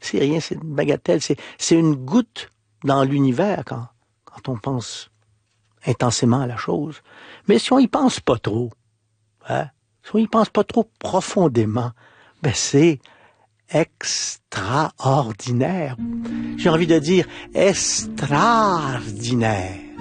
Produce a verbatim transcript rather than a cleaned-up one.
c'est rien, c'est une bagatelle, c'est, c'est une goutte dans l'univers quand, quand on pense intensément à la chose. Mais si on y pense pas trop, hein, si on y pense pas trop profondément, ben c'est extraordinaire. J'ai envie de dire extraordinaire.